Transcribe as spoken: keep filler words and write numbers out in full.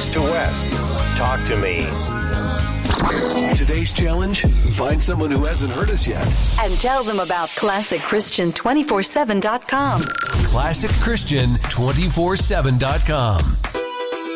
east to west. Talk to me. Today's challenge, find someone who hasn't heard us yet. And tell them about Classic Christian two forty-seven dot com. Classic Christian two forty-seven dot com.